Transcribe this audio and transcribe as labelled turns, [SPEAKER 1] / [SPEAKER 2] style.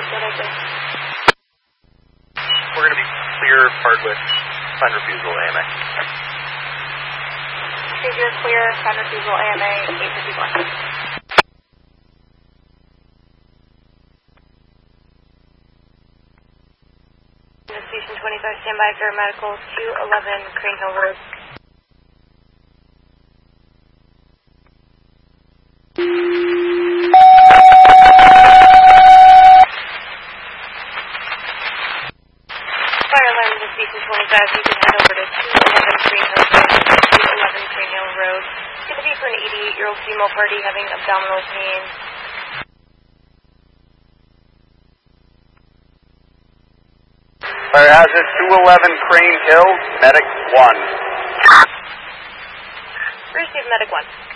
[SPEAKER 1] We're going to be clear Hardwick, find refusal AMA.
[SPEAKER 2] You're clear, find refusal AMA, 851. Station 25, standby for medical 211 Crane Hill Road. Fire alarm to Station 25, you can head over to 211 Crane Hill Road. 211 Crane Hill Road. It's going to be for an 88-year-old female party having abdominal pain.
[SPEAKER 1] Fire hazard 211 Crane Hill, medic 1.
[SPEAKER 2] Receive medic 1.